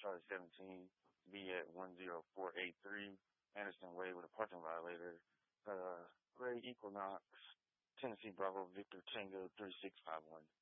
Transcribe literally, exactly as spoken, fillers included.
Charlie seventeen, B at one zero four eight three, Anderson Way with a parking violator, uh, Ray Equinox, Tennessee Bravo Victor Tango three six five one.